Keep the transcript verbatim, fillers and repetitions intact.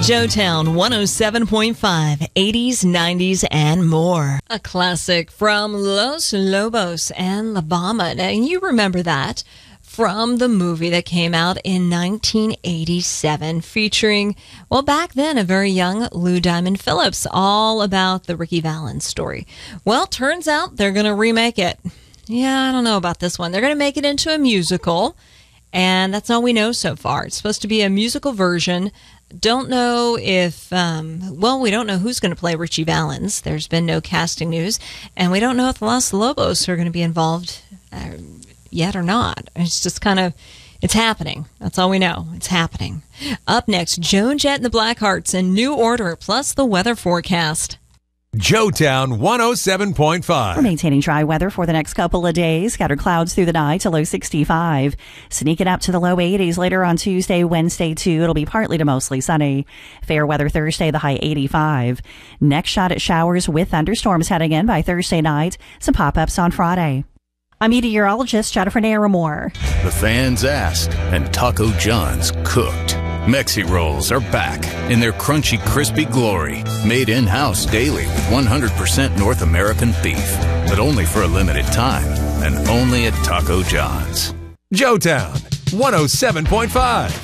Joetown one oh seven point five, eighties, nineties, and more. A classic from Los Lobos and La Bamba. Now, you remember that from the movie that came out in nineteen eighty-seven, featuring, well, back then, a very young Lou Diamond Phillips, all about the Ricky Valens story. Well, turns out they're going to remake it. Yeah, I don't know about this one. They're going to make it into a musical, and that's all we know so far. It's supposed to be a musical version. Don't know if, um, well, we don't know who's going to play Richie Valens. There's been no casting news. And we don't know if the Los Lobos are going to be involved uh, yet or not. It's just kind of, it's happening. That's all we know. It's happening. Up next, Joan Jett and the Blackhearts and New Order, plus the weather forecast. Joetown one oh seven point five. We're maintaining dry weather for the next couple of days. Scattered clouds through the night to low sixty-five. Sneaking up to the low eighties later on Tuesday, Wednesday too. It'll be partly to mostly sunny. Fair weather Thursday, the high eighty-five. Next shot at showers with thunderstorms heading in by Thursday night. Some pop-ups on Friday. I'm meteorologist Jennifer Naramore. The fans asked, and Taco John's cooked. Mexi Rolls are back in their crunchy, crispy glory. Made in-house daily with one hundred percent North American beef. But only for a limited time, and only at Taco John's. Joetown one oh seven point five.